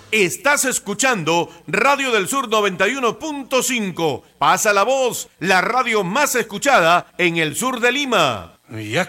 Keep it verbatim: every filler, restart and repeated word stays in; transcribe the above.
Estás escuchando Radio del Sur noventa y uno punto cinco. Pasa la voz, la radio más escuchada en el sur de Lima. Ya